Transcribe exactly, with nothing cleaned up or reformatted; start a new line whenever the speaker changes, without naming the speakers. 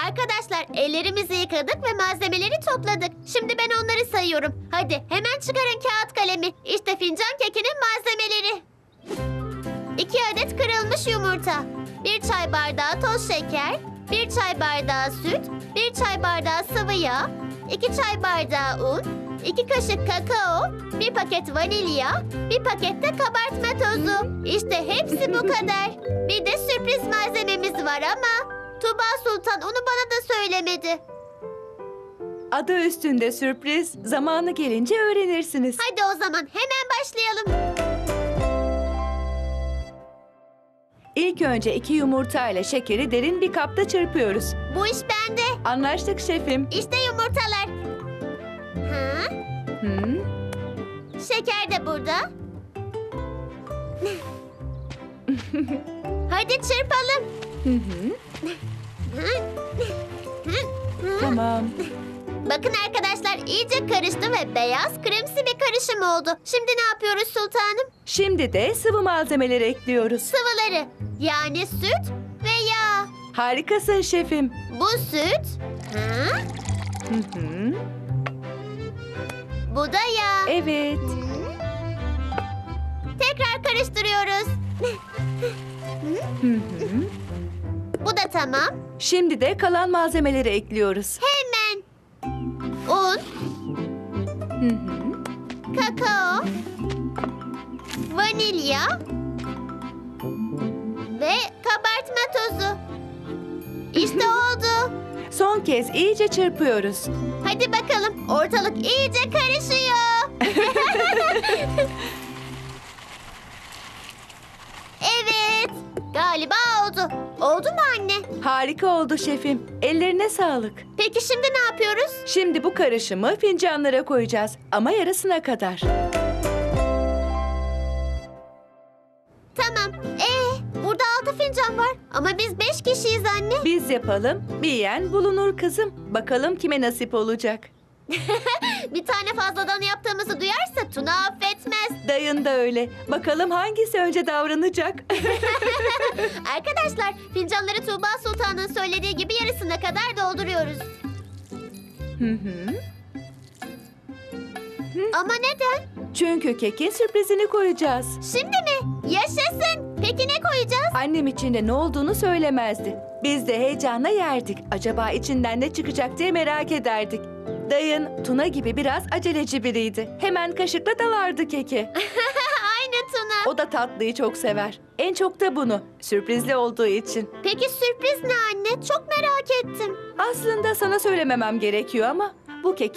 Arkadaşlar ellerimizi yıkadık ve malzemeleri topladık. Şimdi ben onları sayıyorum. Hadi hemen çıkarın kağıt kalemi. İşte fincan kekinin malzemeleri. İki adet kırılmış yumurta. Bir çay bardağı toz şeker. Bir çay bardağı süt. Bir çay bardağı sıvı yağ. İki çay bardağı un. İki kaşık kakao. Bir paket vanilya. Bir paket de kabartma tozu. İşte hepsi bu kadar. Bir de sürpriz malzememiz var ama Tuba Sultan onu bana da söylemedi.
Adı üstünde sürpriz. Zamanı gelince öğrenirsiniz.
Hadi o zaman hemen başlayalım.
İlk önce iki yumurta ile şekeri derin bir kapta çırpıyoruz.
Bu iş bende.
Anlaştık şefim.
İşte yumurtalar. Ha?
Hı?
Şeker de burada. Hadi çırpalım.
Hı hı. Tamam.
Bakın arkadaşlar iyice karıştı ve beyaz kremsi bir karışım oldu. Şimdi ne yapıyoruz sultanım?
Şimdi de sıvı malzemeleri ekliyoruz.
Sıvıları. Yani süt ve yağ.
Harikasın şefim.
Bu süt. Ha?
Hı hı.
Bu da yağ.
Evet.
Tekrar karıştırıyoruz.
Hı hı.
Bu da tamam.
Şimdi de kalan malzemeleri ekliyoruz.
Hemen. Un,
Hı hı.
kakao, vanilya ve kabartma tozu. İşte oldu.
Son kez iyice çırpıyoruz.
Hadi bakalım. Ortalık iyice karışıyor. Evet. Galiba oldu. Oldu mu anne?
Harika oldu şefim. Ellerine sağlık.
Peki şimdi ne yapıyoruz?
Şimdi bu karışımı fincanlara koyacağız ama yarısına kadar.
Tamam. Ee, burada altı fincan var. Ama biz beş kişiyiz anne.
Biz yapalım, bir yiyen bulunur kızım. Bakalım kime nasip olacak.
Bir tane fazladan yaptığımızı duyarsa Tuna affetmez.
Dayın da öyle. Bakalım hangisi önce davranacak.
Arkadaşlar fincanları Tuğba Sultan'ın söylediği gibi yarısına kadar dolduruyoruz.
Hı hı.
Ama neden?
Çünkü kekin sürprizini koyacağız.
Şimdi mi? Yaşasın. Peki ne koyacağız?
Annem içinde ne olduğunu söylemezdi. Biz de heyecanla yerdik. Acaba içinden ne çıkacak diye merak ederdik. Dayın Tuna gibi biraz aceleci biriydi. Hemen kaşıkla dalardı keki.
Aynı Tuna.
O da tatlıyı çok sever. En çok da bunu. Sürprizli olduğu için.
Peki sürpriz ne anne? Çok merak ettim.
Aslında sana söylememem gerekiyor ama bu keki